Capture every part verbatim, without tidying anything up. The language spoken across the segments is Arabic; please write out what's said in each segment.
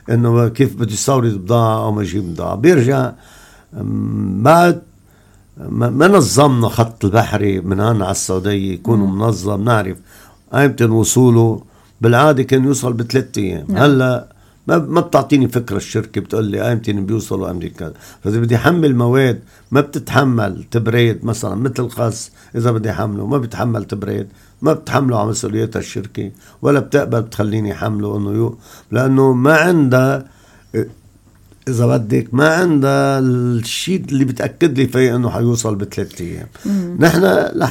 انه كيف بده يستورد بضاعة او ما يجيب بضاعة. بيرجع بعد ما نظمنا خط البحري من هون على السعودية يكونوا منظم، نعرف ايمتى وصوله. بالعادة كان يوصل بثلاث ايام. نعم. هلا ما ما بتعطيني فكرة الشركة، بتقول لي ايمتى بيوصلوا ايمتى كذا. فاذا بدي حمل مواد ما بتتحمل تبريد مثلا مثل الخس، اذا بدي حمله ما بتحمل تبريد، ما بتحمله على مسؤوليتها الشركة ولا بتقبل تخليني حمله انه يو، لانه ما عندها اذا بدك ما عندها الشيء اللي بتاكد لي فيه انه حيوصل بثلاث ايام. نحن لا،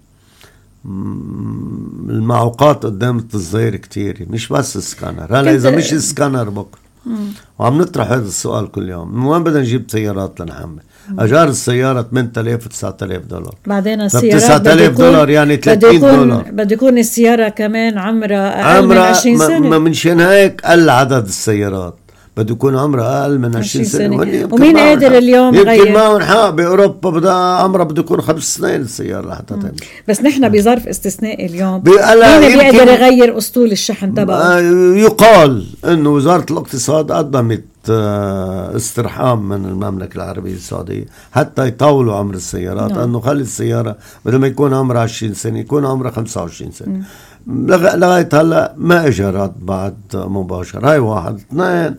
المعوقات قدام التصدير كتير، مش بس السكانر. هلا اذا مش السكانر بكره، وعم نطرح هذا السؤال كل يوم، من وين بدنا نجيب سيارات لنحمل؟ اجار السياره ثمانية آلاف و تسعة آلاف دولار. بعدين السيارات تسعة آلاف دولار يعني ثلاثين دولار. بده يكون السياره كمان عمرها اقل من عشرين سنه. ما منشان هيك قل عدد السيارات، بده يكون عمرها اقل من عشرين سنه. ومين قادر اليوم يغير؟ يمكن معهم حق. باوروبا بدها عمرها بده يكون خمس سنين السياره لحتى تمشي. بس نحن بظرف استثنائي اليوم مين بيقدر يغير اسطول الشحن تبعه؟ يقال انه وزاره الاقتصاد قدمت استرحام من المملكه العربيه السعوديه حتى يطولوا عمر السيارات. نعم. انه خلي السياره بدل ما يكون عمرها عشرين سنه يكون عمرها خمسة وعشرين سنه. لغايه هلا ما اجى رد بعد مباشر. هاي واحد. اثنين،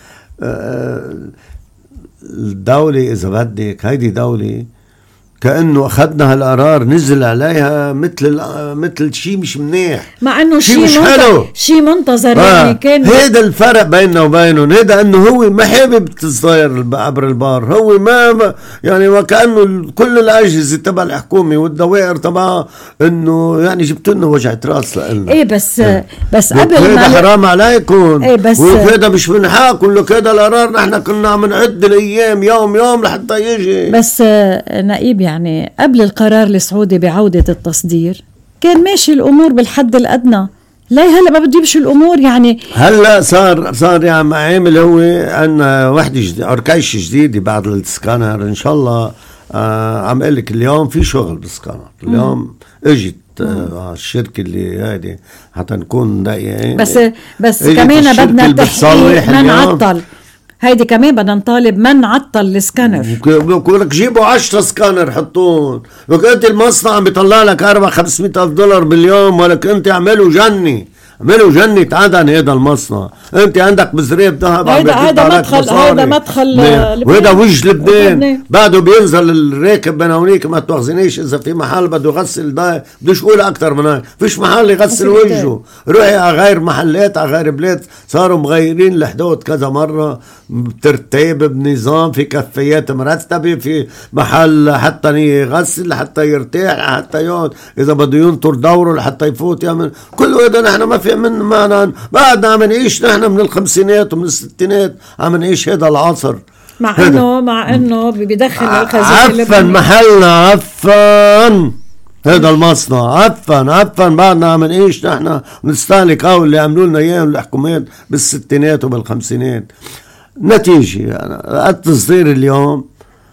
الدولة إذا بدك هيدي دولة كأنه أخذنا هالقرار نزل عليها مثل مثل شيء مش منيح، مع إنه شيء مش حلو، شيء منتظر. يعني كان هيدا الفرق بيننا وبينهم. هيدا إنه هو ما حابب تصدير عبر البار، هو ما يعني وكأنه كل الأجهزة تبع الحكومة والدوائر تبعها إنه يعني جبت لنا وجعة راس لنا. إيه بس إيه. بس قبل ما حرام عليكم. إيه بس وهذا مش من حقكم لك. هذا القرار نحن كنا عم نعد الأيام يوم يوم لحتى يجي. بس نائب يعني قبل القرار السعودي بعودة التصدير كان ماشي الأمور بالحد الأدنى. لا هلا ما بدي يمشي الأمور. يعني هلا صار صار يعني عامل هو عندنا وحدة جديدة، عركيش جديدة بعد السكانر إن شاء الله. آه عم أقول لك اليوم في شغل بالسكانر. اليوم اجت آه الشركة اللي هذه حتى نكون دقيقين. بس بس كمان بدنا تحقيق ما نعطل. هيدي كمان بدنا نطالب من عطل السكانر. بقول لك جيبوا عشرة سكانر حطون. لك انت المصنع عم بيطلع لك أربعة خمسمية ألف دولار باليوم، ولك انت اعملوا جنة، اعملوا جنة عدن. هذا المصنع انت عندك بزريب ذهب. هيدا هيدا مدخل هيدا مدخل وهذا وجه لبنان. بعده بينزل الراكب من هونيك. ما تواخذنيش اذا في محل بده يغسل ده بدوش اقول اكثر من هيك. فيش محل يغسل وجهه. روحي على غير محلات على غير بلاد صاروا مغيرين الحدود كذا مره بترتيب بنظام. في كفيات مرتبه، في محل حتى يغسل حتى يرتاح حتى يقعد اذا بده ينطر دوره لحتى يفوت يعمل كل هذا. نحن ما في من معنا بعد عم نعيش. نحن من الخمسينات ومن الستينات عم نعيش هذا العصر. مع هيدا. انه مع انه بدخل الخزانه عفن محلنا عفن هذا المصنع عفن عفن. بعدنا عم نعيش نحن نستهلك او اللي عملوا لنا اياه الحكومات بالستينات وبالخمسينات. نتيجه يعني التصدير اليوم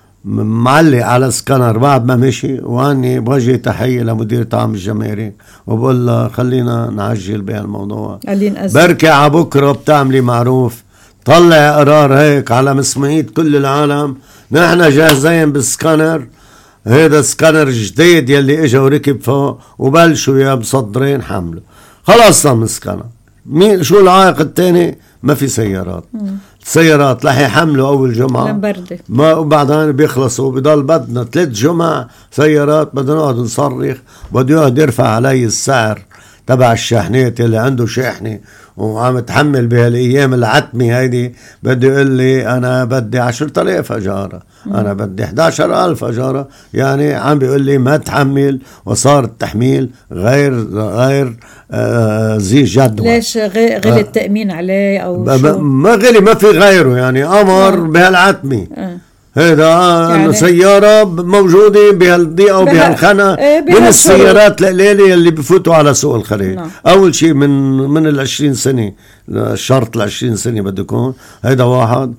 معلق على سكانر بعد ما مشي. واني بوجه تحيه لمدير طعام الجمارك وبقول له خلينا نعجل بهالموضوع. بركي على بكره بتعملي معروف طلع قرار هيك على مسمعية كل العالم. نحن جاهزين بالسكانر. هذا سكانر جديد يلي اجا وركب فوق وبلشوا يا مصدرين حمله. خلاص صار من سكانر. مين شو العائق الثاني؟ ما في سيارات. مم. سيارات رح يحملوا اول جمعه ما وبعدين بيخلصوا. بضل بدنا ثلاث جمع سيارات. بدنا نقعد نصرخ. بده يقعد يرفع علي السعر تبع الشاحنات اللي عنده شاحنه وعم تحمل بهالايام العتمه هيدي. بده يقول لي انا بدي عشرة آلاف اجاره، انا بدي إحدى عشر ألف اجاره. يعني عم بيقول لي ما تحمل. وصار التحميل غير غير آه ذي جدوى. ليش غلي التامين عليه او شو؟ ما غلي ما في غيره. يعني امر بهالعتمه. أه. هذا يعني سيارة موجودة بهالضيقة وبهالخنة. ايه من السيارات القليلة اللي بفوتوا على سوق الخليج. نعم. أول شيء من من العشرين سنة شرط العشرين سنة بده يكون. هذا واحد.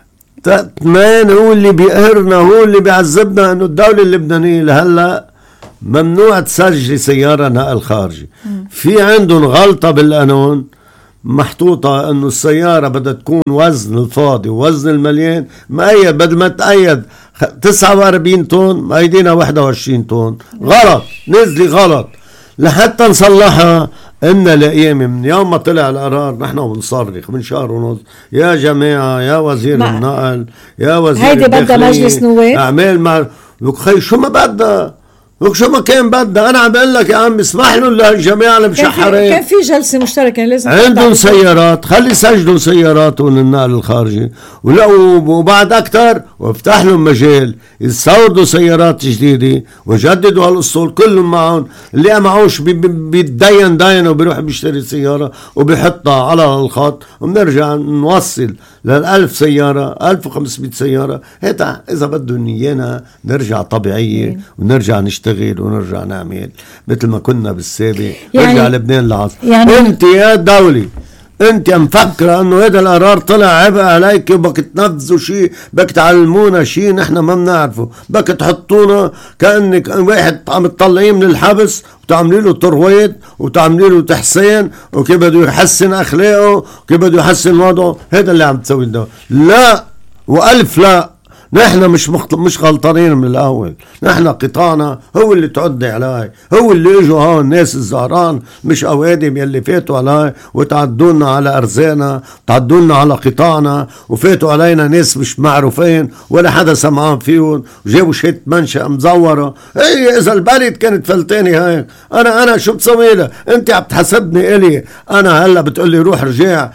اثنين هو اللي بيقهرنا هو اللي بيعذبنا إنه الدولة اللبنانية لهلا ممنوع تسجل سيارة نقل خارجي. م. في عندهم غلطة بالقانون محطوطة انه السيارة بدها تكون وزن الفاضي ووزن المليان مقيد، بدل ما تقيد تسعة وأربعين طن مقيدينها واحد وعشرين طن. غلط، نزلي غلط. لحتى نصلحها إن لقيامة من يوم ما طلع القرار نحن بنصرخ من شهر ونص، يا جماعة يا وزير ما. النقل يا وزير هيدي بدها مجلس نواب اعمال مع لك خي شو ما بدها لك شو ما كان بدها. انا عم بقول لك يا عم اسمح له لهالجماعة المشحرين، كان في جلسة مشتركة لازم عندهم سيارات، خلي يسجلوا سياراتهم النقل الخارجي ولو وبعد اكثر وافتح لهم مجال يستوردوا سيارات جديدة وجددوا هالاسطول كلهم معهم. اللي معوش بيتدين دين وبيروح بيشتري سيارة وبيحطها على الخط وبنرجع نوصل للألف سيارة ألف وخمسمائة سيارة. هيدا إذا بدهم إيانا نرجع طبيعية ونرجع نشتغل ونرجع نعمل مثل ما كنا بالسابق. يعني نرجع لبنان العصر. يعني انت يا دولي انت مفكرة انه هذا القرار طلع عبء عليك وبك تنفذوا شيء، بك تعلمونا شيء نحن ما بنعرفه، بك تحطونا كأنك واحد عم تطلعيه من الحبس وتعملي له ترويض وتعملي له تحسين وكيف بده يحسن اخلاقه وكيف بده يحسن وضعه. هذا اللي عم تسوي ده. لا والف لا، نحن مش مخط... مش غلطانين من الاول. نحن قطاعنا هو اللي تعدي عليه، هو اللي اجوا هون الناس الزهران مش اوادم يلي فاتوا عليه وتعدونا على ارزانا، تعدونا على قطاعنا وفاتوا علينا ناس مش معروفين ولا حدا سمعان فيهم وجابوا شهاده منشأ مزوره. اي اذا البلد كانت فلتاني هيك انا انا شو بسوي لها؟ انت عم تحسبني الي انا هلا بتقولي روح رجع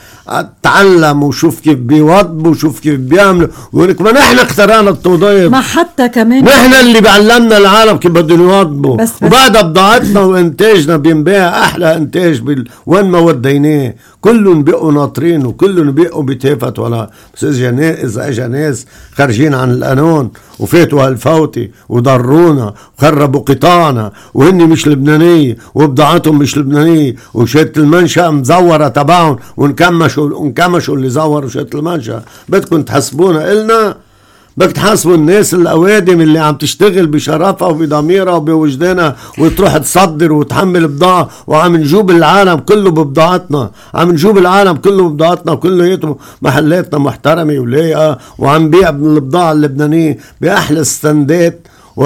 تعلم وشوف كيف بيوضبوا وشوف كيف بيعملوا ولك ما نحن اخترعنا التوضيب، ما حتى كمان نحن اللي بعلمنا العالم كيف بدهم يوضبوا. بس بس وبعدها بضاعتنا وانتاجنا بينباع احلى انتاج بال... وين ما وديناه كلهم بقوا ناطرين وكلهم بقوا بيتافتوا ولا. بس اذا اذا اجى ناس خارجين عن القانون وفاتوا هالفوتي وضرونا وخربوا قطاعنا وهن مش لبنانية وبضاعتهم مش لبنانية وشهادة المنشأ مزورة تبعهم ونكمشوا ونكمشوا اللي زوروا شهادة المنشأ، بدكم تحسبونا إلنا؟ بدك تحاسبوا الناس الأوادم اللي عم تشتغل بشرفها وبضميرها وبوجدانها وتروح تصدر وتحمل بضاعة، وعم نجوب العالم كله ببضاعتنا، عم نجوب العالم كله ببضاعتنا وكله محلاتنا محترمة ولايقة وعم بيع البضاعة اللبنانية بأحلى ستاندات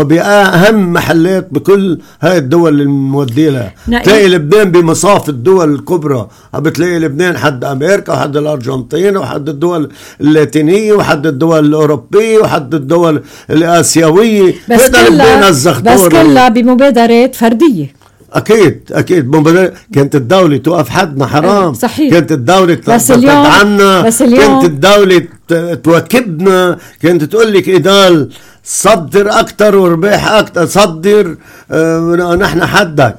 وبأهم محلات بكل هاي الدول اللي مودي لها. تلاقي لبنان بمصاف الدول الكبرى، بتلاقي لبنان حد أمريكا وحد الأرجنتين وحد الدول اللاتينية وحد الدول الأوروبية وحد الدول الآسيوية. بس كلها بس كلها بمبادرات فردية. أكيد أكيد مبادرة. كانت الدولة توقف حدنا حرام، صحيح. كانت الدولة تدعمنا، كانت الدولة تواكبنا، كانت تقول لك إدال صدر أكتر ورباح أكتر، صدر اه نحن حدك،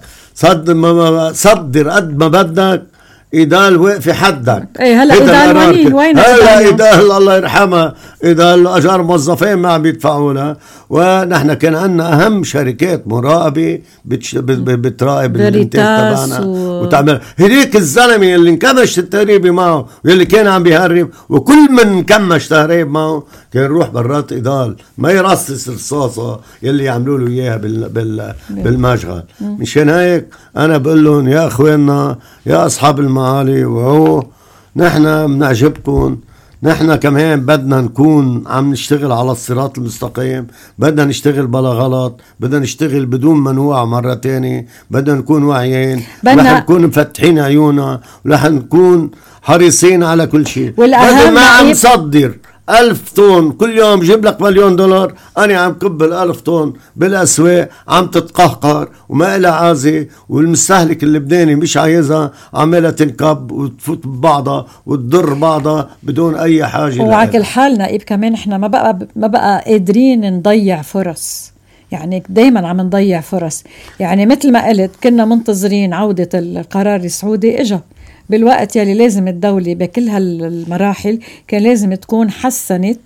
صدر صدر قد ما بدك، إدال واقفة حدك. ايه هلا إدال وين وين هلا إدال الله يرحمها، إدال أجار موظفين ما عم يدفعونا. ونحن كان عندنا أهم شركات مراقبة بتش... بتراقب الانتاج تبعنا و... وتعمل. هديك الزلمة اللي انكمش التهريب معه واللي كان عم بيهرب وكل من انكمش تهريب معه كان يروح برات إدال ما يرصص الرصاصة يلي يعملوا له إياها بال... بال... بالمشغل. مشان هيك أنا بقول لهم يا أخواننا يا أصحاب المعالي وهو نحن بنعجبكم، نحن كمان بدنا نكون عم نشتغل على الصراط المستقيم، بدنا نشتغل بلا غلط، بدنا نشتغل بدون منوع مرة تانية، بدنا نكون واعيين، رح نكون مفتحين عيونا ورح نكون حريصين على كل شيء. بدنا ما عم نصدر ألف طن كل يوم جيب لك مليون دولار، أنا عم كب الألف طن بالأسواق عم تتقهقر وما إلها عازة، والمستهلك اللبناني مش عايزها عمالة تنكب وتفوت ببعضها وتضر بعضها بدون أي حاجة. وعلى كل حال نائب كمان إحنا ما بقى ما بقى قادرين نضيع فرص، يعني دايما عم نضيع فرص. يعني مثل ما قلت كنا منتظرين عودة القرار السعودي، إجا بالوقت يلي لازم الدولة بكل هالمراحل كان لازم تكون حسنت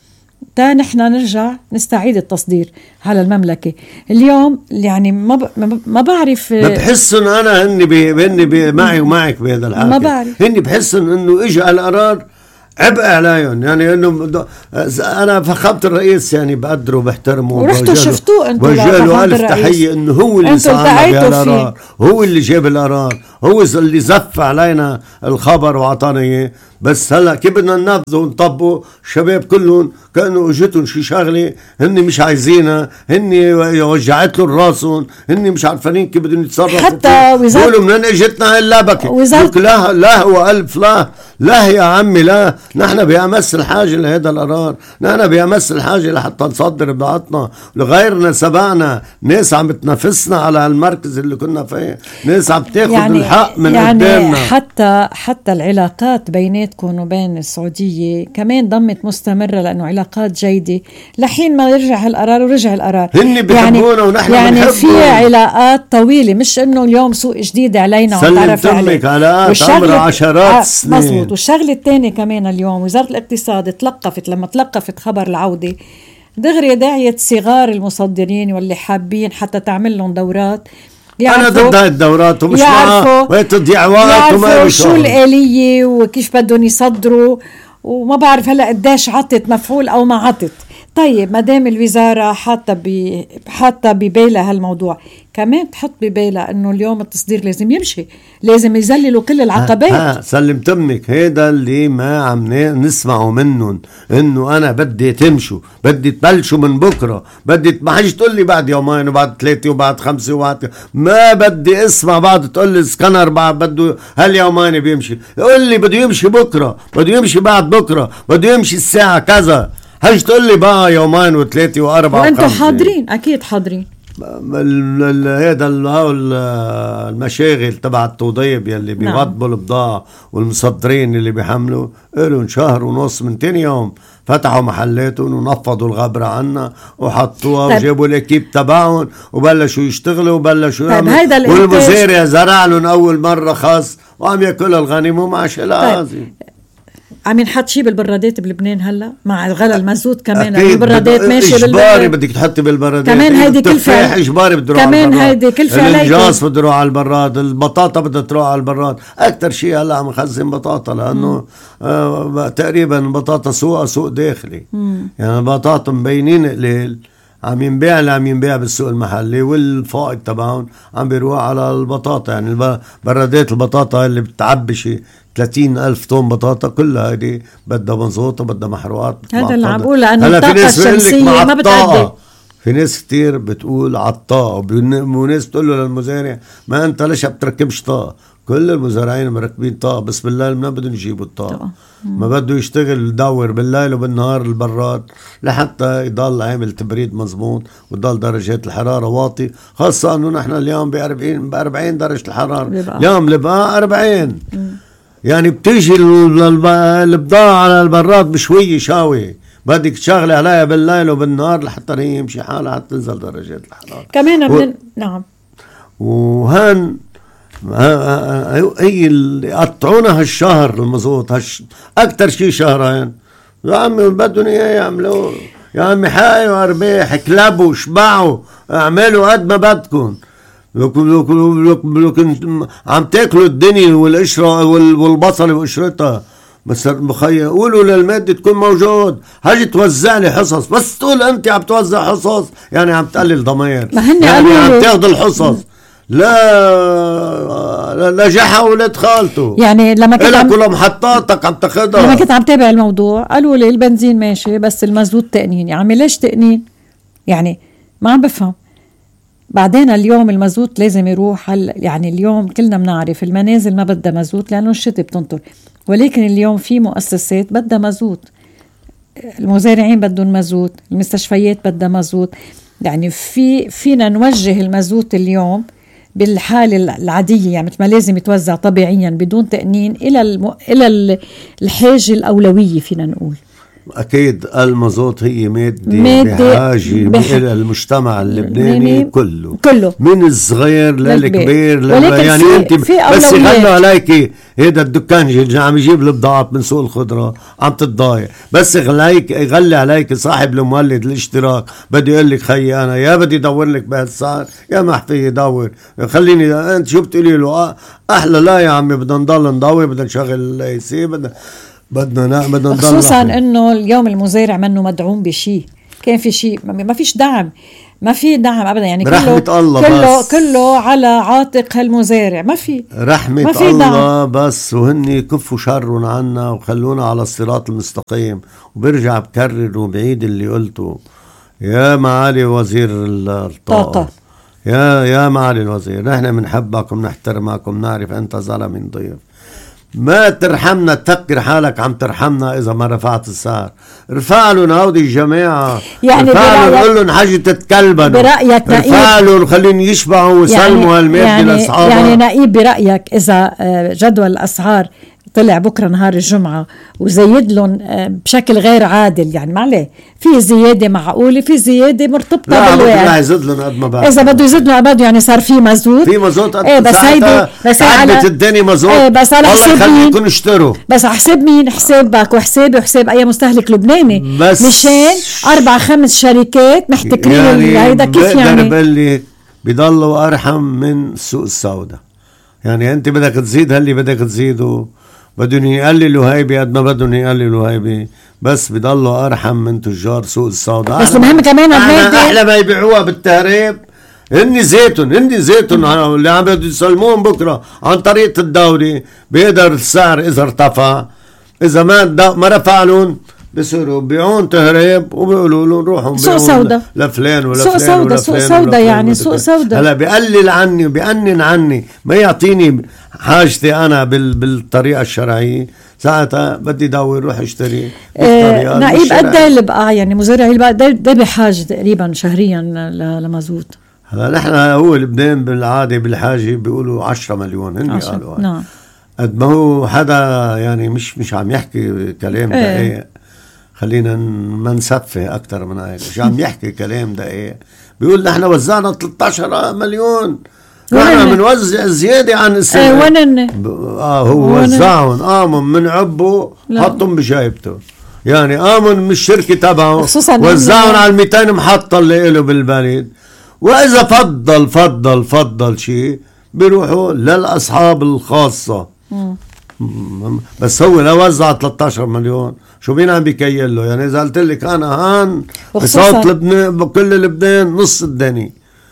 تا نحن نرجع نستعيد التصدير على المملكة. اليوم يعني ما ب... ما بعرف، ما بحسن أنا هني بي... هني بي... معي ومعك بهذا الحاجة، ما بعرف هني بحسن إنه إجا القرار عبء عليهم. يعني انه انا فخامة الرئيس يعني بقدره وبحترمه، ورحتوا شفتوه انتوا وجاله الف تحية، انه هو اللي صارنا بهالقرار، هو اللي جاب القرار، هو اللي زف علينا الخبر وعطانا اياه. بس هلا كيف بدنا ننفذه ونطبقه؟ الشباب كلهم كانوا اجتهم شي شغله هن مش عايزينها، هن وجعت له راسهم، هن مش عارفين كيف بدهم يتصرفوا. حتى وزاره بيقولوا منين اجتنا هلا بكي وزارة لا لا هو الف لا لا يا عمي لا، نحن بأمس الحاجه لهذا القرار، نحن بأمس الحاجه لحتى نصدر بضاعتنا. لغيرنا سبقنا، ناس عم بتنافسنا على المركز اللي كنا فيه، ناس عم تاخذ يعني الحق من يعني قدامنا. حتى حتى العلاقات بيناتكم وبين السعوديه كمان ضمت مستمره، لانه علاقات جيده لحين ما يرجع القرار. ورجع القرار هن بيحبونا يعني ونحن يعني بنحبهم. في علاقات طويله، مش انه اليوم سوق جديد علينا ونتعرف عليه. علاقات عمرها عشرات السنين. مزبوط. والشغله الثانيه كمان اليوم وزاره الاقتصاد تلقفت، لما تلقفت خبر العوده دغري داعيه صغار المصدرين واللي حابين حتى تعمل لهم دورات. أنا ضد هاي الدورات ومش معها وتضيع وقت وما شو الآلية وكيف بدهم يصدروا، وما بعرف هلا قديش عطت مفعول أو ما عطت. طيب ما دام الوزارة حتى ب حتى ببالها هالموضوع، كمان تحط ببالها انه اليوم التصدير لازم يمشي، لازم يذللوا كل العقبات. ها, ها سلمت امك، هيدا اللي ما عم نسمعه منهم، انه انا بدي تمشوا، بدي تبلشوا من بكره، بدي ما حاجة تقول لي بعد يومين وبعد ثلاثه وبعد خمسه وبعد، ما بدي اسمع بعد تقول لي سكنر بعد بده هاليومين بيمشي. قول لي بده يمشي بكره، بده يمشي بعد بكره، بده يمشي الساعه كذا. هاي تقول لي بقى يومين وثلاثه واربعه وانتم حاضرين، اكيد حاضرين. هذا المشاغل تبع التوضيب يلي بيوضبوا البضاعة والمصدرين اللي بيحملوا إلهم شهر ونص، من تاني يوم فتحوا محلاتهم ونفضوا الغبرة عنا وحطوها. طيب. وجابوا الأكيب تبعهم وبلشوا يشتغلوا وبلشوا طيب. والمزارع زرع لهم أول مرة خاص وعم يأكل الغنم ومع شلازي. طيب. عم ينحط شيء بالبرادات بلبنان هلا مع غلا المازوت كمان. البرادات ماشي اجباري بدك تحطي بالبرادات كمان. هيدي كلفه اجباري بده يروح كمان. هيدي كلفه عليك. الانجاص بده يروح على البراد، البطاطا بدها تروح على البراد. اكثر شيء هلا عم نخزن بطاطا لانه آه تقريبا بطاطا سوق سوق داخلي. مم. يعني البطاطا مبينين قليل عم ينباع اللي عم ينباع بالسوق المحلي، والفائض تبعهم عم بيروح على البطاطا. يعني برادات البطاطا اللي بتعبي شيء ثلاثين ألف طن بطاطا كلها هيدي بدها مزوطة بدها محروقات. هذا اللي عم بقول، لأنه الطاقة الشمسية ما بتقدر. في ناس كتير بتقول عالطاقة، وناس بتقول له للمزارع ما أنت ليش بتركبش طاقة؟ كل المزارعين مركبين طاقة، بس بالليل ما بدهم يجيبوا الطاقة، ما بده يشتغل يدور بالليل وبالنهار البراد لحتى يضل عامل تبريد مزبوط ويضل درجات الحرارة واطي. خاصة أنه نحن اليوم بأربعين بأربعين درجة الحرارة، اليوم لبقى أربعين. يعني بتيجي البضاعة على البراد بشوية شاوي، بدك تشغلي عليها بالليل وبالنهار لحتى هي يمشي حالها حتى تنزل درجات الحرارة كمان. و... نعم. وهان هي اللي قطعونا هالشهر المزوط هش... أكتر شي شهرين يا عمي بدهم إياه يعملوا. يا عمي حققوا أرباح، كلبوا شبعوا، اعملوا قد ما بدكم. لكن عم تاكلوا الدنيا والقشرة والبصل وقشرتها. بس مخيّ قولوا للمادة تكون موجود، هاجي توزع لي حصص، بس تقول انت عم توزع حصص يعني عم تقلل ضمير، يعني عم تاخذ الحصص. لا لا جحا ولاد خالته. يعني لما كنت عم كل محطاتك عم تاخذها. لما كنت عم تابع الموضوع قالوا لي البنزين ماشي بس المازوت تقنين. يا عمي ليش تقنين؟ يعني ما عم بفهم. بعدين اليوم المازوت لازم يروح هل يعني اليوم كلنا بنعرف المنازل ما بدها مازوت لأنه الشتاء بتنطر، ولكن اليوم في مؤسسات بدها مازوت، المزارعين بدهم مازوت، المستشفيات بدها مازوت. يعني في فينا نوجه المازوت اليوم بالحالة العادية، يعني ما لازم يتوزع طبيعيا بدون تقنين إلى الم... إلى الحاجة الأولوية فينا نقول. أكيد المازوت هي مادة, مادة بحاجة بح... إلى المجتمع اللبناني كله كله من الصغير للكبير لل... يعني في أنت بس يغلوا عليك هيدا الدكان اللي عم يجيب البضاعات من سوق الخضرة عم تتضايق، بس يغليك يغلي عليك صاحب المولد الاشتراك بده يقول لك خيي أنا يا بدي دور لك بهالسعر يا ما في يدور خليني. أنت شو بتقولي له؟ أحلى لا يا عمي بدنا نضل ندور، بدنا نشغل السي، بدنا بدنا نا بدنا نضل خصوصا نحن. انه اليوم المزارع منه مدعوم بشيء. كان في شيء ما فيش دعم، ما في دعم ابدا يعني. كله الله كله بس. كله على عاتق هالمزارع. ما في رحمة ما في الله بس، وهن يكفوا شرهم عنا وخلونا على الصراط المستقيم. وبرجع بكرر وبعيد اللي قلته يا معالي وزير الطاقة، يا يا معالي الوزير، نحن بنحبك وبنحترمك وبنعرف انت زلمه نظيف. ما ترحمنا، تفكر حالك عم ترحمنا اذا ما رفعت السعر. ارفع لهم هودي الجماعه، يعني ارفع لهم قول لهم حاجه تتكلبنوا، برايك نقيب، ارفع لهم خليهم يشبعوا ويسلموا هالمادة يعني لاصحابها. يعني نقيب برايك اذا جدول الاسعار طلع بكره نهار الجمعه وزيد لهم بشكل غير عادل، يعني معليه في زياده معقوله، في زياده مرتبطه بالوعد. لا يزيد لهم قد ما بعد، اذا بده يزيد لهم بده يعني صار في مزود، في مزود ايه بس هيدي بس على الدنيا مزود، ايه بس على حساب مين؟ خليكم اشتروا، بس على حساب مين؟ حسابك وحسابي وحساب اي مستهلك لبناني. بس مشان اربع خمس شركات محتكرين يعني هيدا كيف يعني؟ بقدر بيضلوا ارحم من السوق السوداء. يعني انت بدك تزيد هاللي بدك تزيده، بدهم يقللوا هيبي قد ما بدهم يقللوا هيبي، بس بيضلوا ارحم من تجار سوق السوداء. بس المهم كمان احلى ما يبيعوها بالتهريب هني زيتون، هني زيتون اللي عم بدهم يسلمون بكره عن طريقه الدوري. بيقدر السعر اذا ارتفع، اذا ما ما رفع لهم بصيروا بيعون تهريب وبيقولوا له روحوا سوق سوداء لفلان ولا سوق فلان سوداء سوق سوداء يعني سوق سوداء. هلا بيقلل عني وبيأنن عني، ما يعطيني حاجتي انا بال بالطريقه الشرعيه، ساعتها بدي دور روح اشتري بالطريقه. نقيب قد ايه اللي بقى يعني مزارع اللي بقى ده بحاجه تقريبا شهريا لمازوت؟ هلا نحن هو لبنان بالعاده بالحاجه بيقولوا عشرة مليون هن قالوا. نعم. قد ما هو حدا يعني مش مش عم يحكي كلام دقيق. ايه. خلينا ما نسفه اكثر من هيك، مش عم يحكي كلام دقيق. بيقول نحن وزعنا ثلاثة عشر مليون، نحن بنوزع زياده عن السنه. ايه وين ب... اه هو وزعهم، قاموا من عبه حطهم بجيبته، يعني قاموا من الشركه تبعه وزعهم على المئتين محطه اللي له بالبلد. واذا فضل فضل فضل شيء بيروحوا للاصحاب الخاصه. م. بس هو لو وزع ثلاثة عشر مليون شو بين عم بيكيل له؟ يعني اذا قلت لك انا هان بصوت لبنان بكل لبنان نص الدني،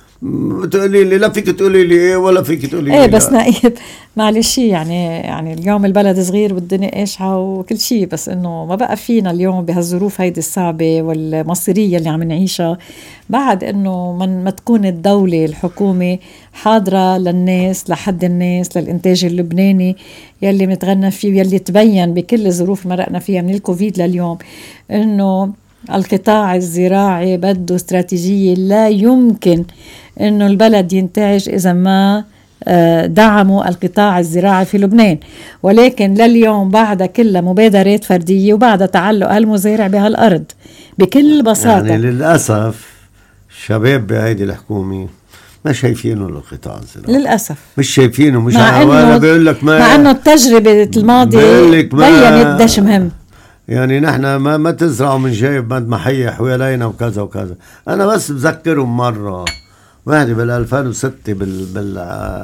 بتقولي لي لا فيك تقولي لي ايه ولا فيك تقولي ايه لي بس نقيب معلش يعني يعني اليوم البلد صغير والدنيا قاشعه وكل شيء، بس انه ما بقى فينا اليوم بهالظروف هيدي الصعبه والمصيريه اللي عم نعيشها بعد انه من ما تكون الدوله الحكومه حاضره للناس لحد الناس للانتاج اللبناني يلي بنتغنى فيه ويلي تبين بكل الظروف اللي مرقنا فيها من الكوفيد لليوم انه القطاع الزراعي بده استراتيجية. لا يمكن انه البلد ينتعش اذا ما دعموا القطاع الزراعي في لبنان، ولكن لليوم بعد كلها مبادرات فردية وبعد تعلق هالمزارع بهالارض بكل بساطة. يعني للأسف الشباب بهيدي الحكومة ما شايفينه القطاع الزراعي للأسف، مش شايفينه. مش مع بيقول لك ما مع انه التجربة الماضية بيّنت قديش مهم. يعني نحن ما ما تزرعوا من جايب مد محيح ويلينا وكذا وكذا. انا بس بذكرهم مره واحده بال ألفين وستة بال بال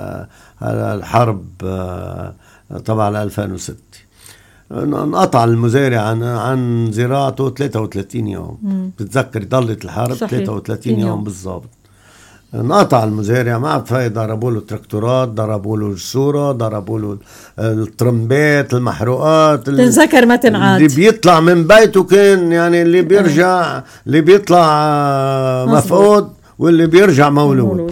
الحرب طبعا ألفين وستة انقطع المزارع عن عن زراعته ثلاثة وثلاثين يوم. مم. بتذكر ضلت الحرب ثلاثة وثلاثين يوم, يوم بالضبط. انقطع المزارع، ما في، ضربوا له تراكتورات، ضربوا له الصورة، ضربوا له الترمبات، المحروقات، تنذكر ما تنعاد. اللي بيطلع من بيته كان يعني اللي بيرجع اللي بيطلع مفقود واللي بيرجع مولود, مولود.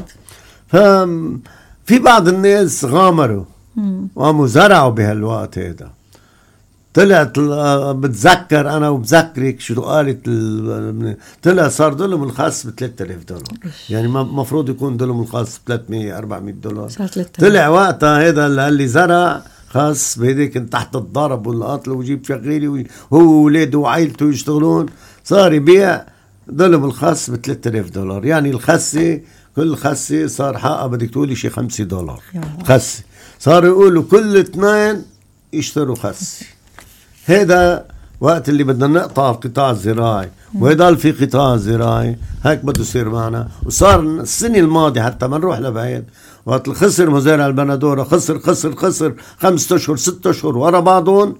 ففي بعض الناس غامروا وقاموا زرعوا بهالوقت هذا. طلعت بتذكر انا وبذكرك شو قالت طلع صار دولم الخاص ب ثلاثة آلاف دولار، يعني مفروض يكون دولم الخاص ب ثلاثمية أربعمية دولار. طلع وقتها هذا اللي زرع خاص بهديك تحت الضرب والقتل ويجيب شغيلي وهو وولاده وعائلته يشتغلون، صار يبيع دولم الخاص ب ثلاثة آلاف دولار. يعني الخسه كل خسه صار حقها بدك تقولي شي خمسة دولار خسه. صاروا يقولوا كل اثنين يشتروا خسه. هذا وقت اللي بدنا نقطع القطاع الزراعي ويضل في قطاع زراعي هيك بده يصير معنا. وصار السنة الماضية حتى ما نروح لبعيد وقت الخسر مزارع البندورة خسر خسر خسر خمسة اشهر ست اشهر ورا بعضهم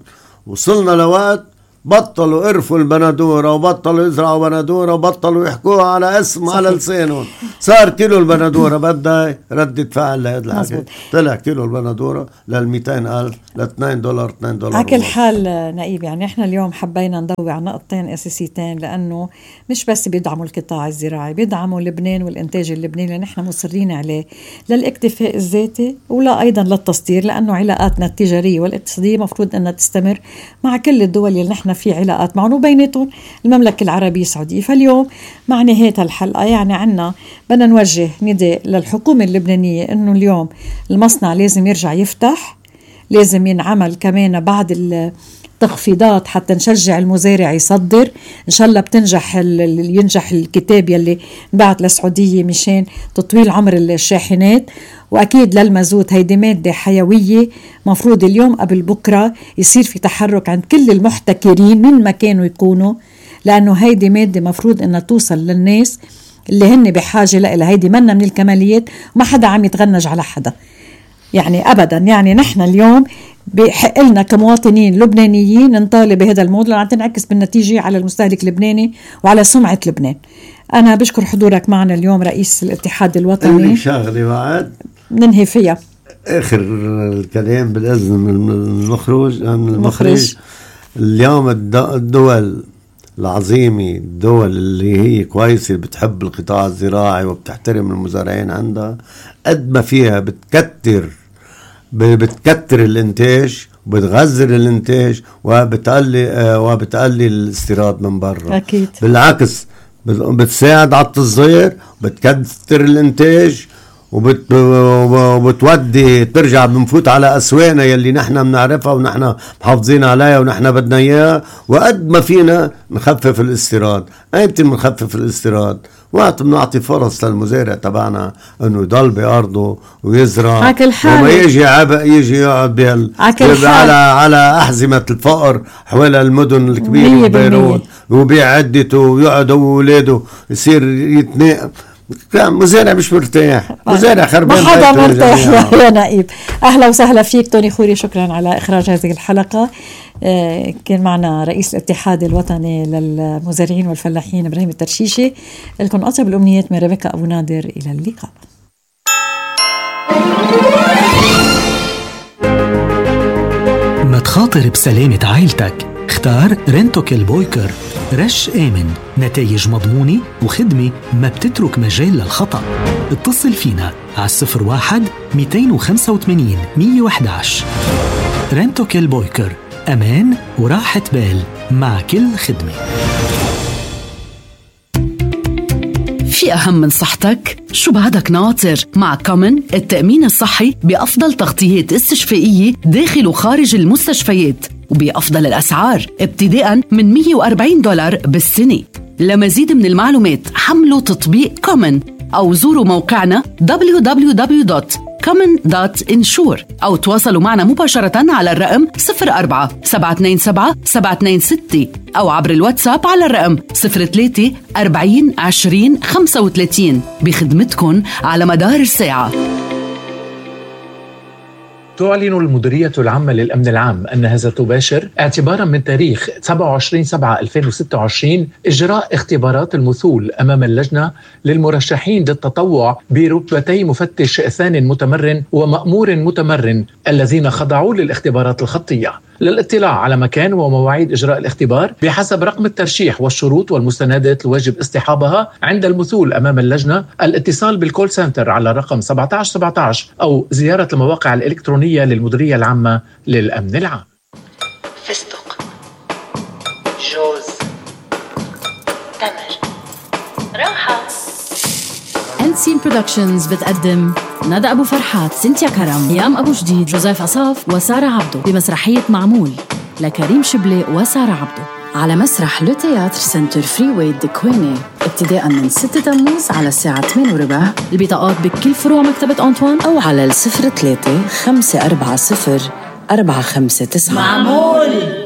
وصلنا لوقت بطلوا قرفوا البندورة وبطلوا يزرعوا بندورة وبطلوا يحكوها على اسم على لسانهم. صار كيلو البندورة بدها ردة فعل لهذا الحكي، طلع كيلو البندورة للمئتين ألف لاثنين دولار اثنين دولار. على كل حال نقيب، يعني احنا اليوم حبينا نضوي على نقطتين اساسيتين، لانه مش بس بيدعموا القطاع الزراعي، بيدعموا لبنان والانتاج اللبناني اللي نحن مصرين عليه للاكتفاء الذاتي، ولا ايضا للتصدير، لانه علاقاتنا التجارية والاقتصادية مفروض انها تستمر مع كل الدول اللي نحن في علاقات معهم، وبيناتهم المملكة العربية السعودية. فاليوم مع نهاية الحلقة يعني عنا بدنا نوجه نداء للحكومة اللبنانية انه اليوم المصنع لازم يرجع يفتح، لازم ينعمل كمان بعض التخفيضات حتى نشجع المزارع يصدر. ان شاء الله بتنجح ينجح الكتاب يلي بعت للسعودية مشان تطويل عمر الشاحنات. واكيد للمازوت، هيدي مادة حيوية، مفروض اليوم قبل بكرة يصير في تحرك عند كل المحتكرين من ما كانوا يكونوا، لانه هيدي مادة مفروض انها توصل للناس اللي هن بحاجة لها. هيدي منا من الكماليات، وما حدا عم يتغنج على حدا يعني أبدا. يعني نحن اليوم بحق لنا كمواطنين لبنانيين نطالب بهذا الموضوع، لأن تنعكس بالنتيجة على المستهلك اللبناني وعلى سمعة لبنان. أنا بشكر حضورك معنا اليوم رئيس الاتحاد الوطني. شغلة بعد ننهي فيها آخر الكلام بالإذن من المخرج من المخرج. اليوم الدول العظيمة، الدول اللي هي كويسة بتحب القطاع الزراعي وبتحترم المزارعين عندها، قد ما فيها بتكتر بتكتر الانتاج وبتغذر الانتاج وبتقلي وبتقلي الاستيراد من برا. أكيد. بالعكس بتساعد على التصدير، بتكتر الانتاج وبت... وبتودي ترجع بنفوت على أسواقنا يلي نحن بنعرفها ونحن محافظين عليها ونحن بدنا إياها. وقد ما فينا نخفف الاستيراد. أيمتى بنخفف الاستيراد؟ وقت بنعطي فرص للمزارع تبعنا انه يضل بأرضه ويزرع، وما يجي عبء يجي يقعد بهال على على أحزمة الفقر حول المدن الكبيرة ببيروت وبيع عدته ويقعد هو وولاده يصير يتناقم. مزارع مش مرتاح، مزارع خربان، ما حدا مرتاح يا نقيب. أهلا وسهلا فيك توني خوري، شكرا على إخراج هذه الحلقة. آه كان معنا رئيس الاتحاد الوطني للمزارعين والفلاحين إبراهيم الترشيشي. لكم أطيب الأمنيات من ربيكا أبو نادر، إلى اللقاء. ما تخاطر بسلامة عائلتك، اختار رنتوكل بويكر. رش آمن، نتائج مضمونة وخدمة ما بتترك مجال للخطأ. اتصل فينا على الصفر واحد مئتين وخمسة وثمانين مئة وإحدى عشر. رنتوكل بويكر، أمان وراحة بال مع كل خدمة. في أهم من صحتك؟ شو بعدك ناطر؟ مع كومن التأمين الصحي بأفضل تغطيات استشفائية داخل وخارج المستشفيات وبأفضل الأسعار ابتداءً من مئة وأربعين دولار بالسنة. لمزيد من المعلومات حملوا تطبيق كومن أو زوروا موقعنا دبليو دبليو دبليو دوت كومن دوت إنشور أو تواصلوا معنا مباشرة على الرقم صفر أربعة سبعة اثنين سبعة سبعة اثنين ستة أو عبر الواتساب على الرقم صفر ثلاثة أربعين عشرين خمسة وثلاثين. بخدمتكن على مدار الساعة. تعلن المديرية العامة للأمن العام أنها ستباشر اعتبارا من تاريخ سبعة وعشرين سبعة ألفين وستة وعشرين إجراء اختبارات المثول أمام اللجنة للمرشحين للتطوع برتبتي مفتش ثان متمرن ومأمور متمرن الذين خضعوا للاختبارات الخطية. للاطلاع على مكان ومواعيد إجراء الاختبار بحسب رقم الترشيح والشروط والمستندات الواجب اصطحابها عند المثول أمام اللجنة، الاتصال بالكول سنتر على رقم سبعة عشر سبعة عشر أو زيارة المواقع الإلكترونية للمديرية العامة للأمن العام. فستق، جوز، تمر، راحة. أنسين برودكشنز بتقدم ندى أبو فرحات، سنتيا كرم، يام أبو جديد، جوزيف عصاف وسارة عبدو بمسرحية معمول لكريم شبلي وسارة عبدو على مسرح لو تياتر سنتر فري واي دكويني ابتداء من ستة تموز على الساعة ثمانية وربع. البطاقات بكل فروع مكتبة أنطوان أو على الصفر ثلاثة خمسة أربعة صفر أربعة خمسة تسعة. معمول.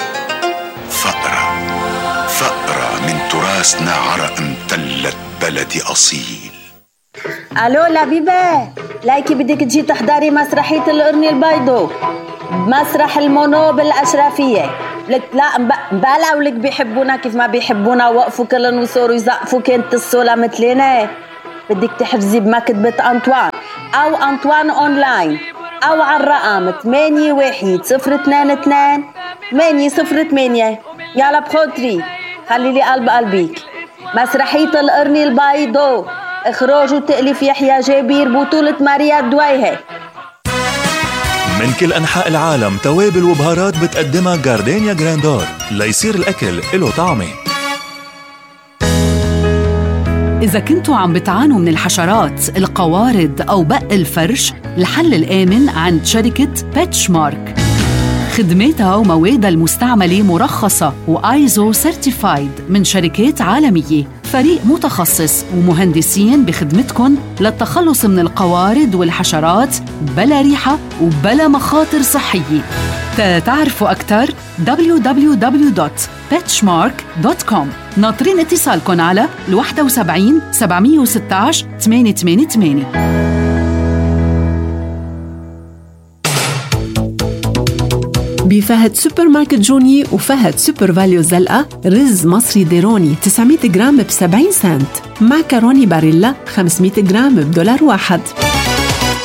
فقرة فقرة من تراثنا، عرق امتلت بلد ولدي أصيل. ألو لبيبة، لايكي بدك تجي تحضري مسرحية القرن البيضو بمسرح المونو بالأشرفية. لك لا مبالغ ولك بيحبونا كيف ما بيحبونا، وقفوا كلن وصوروا يزقفوا كنت الصولة مثلنا. بدك تحجزي بمكتبة أنطوان أو أنطوان أونلاين أو على الرقم ثمانية واحد صفر اثنين اثنين ثمانية صفر ثمانية. يلا بخاطري خلي لي قلب قلبيك. مسرحية القرن البيضو، إخراج وتأليف يحيى جابير، بطولة ماريا دويهة. من كل أنحاء العالم توابل وبهارات بتقدمها جاردينيا جراندور ليصير الأكل له طعمة. إذا كنتوا عم بتعانوا من الحشرات، القوارض أو بق الفرش، الحل الآمن عند شركة بيتشمارك. خدماتها وموادها المستعملة مرخصة وآيزو سيرتيفايد من شركات عالمية. فريق متخصص ومهندسين بخدمتكم للتخلص من القوارض والحشرات بلا ريحة وبلا مخاطر صحية. تتعرفوا أكثر دبليو دبليو دبليو دوت بيتشمارك دوت كوم. ناطرين اتصالكم على واحد سبعين سبعمية وستة عشر ثمانية ثمانية ثمانية. بفهد سوبر ماركت جوني وفهد سوبر فاليو زلقة رز مصري ديروني تسعمية جرام ب سبعين سنت، معكروني باريلا خمسمية جرام بدولار واحد.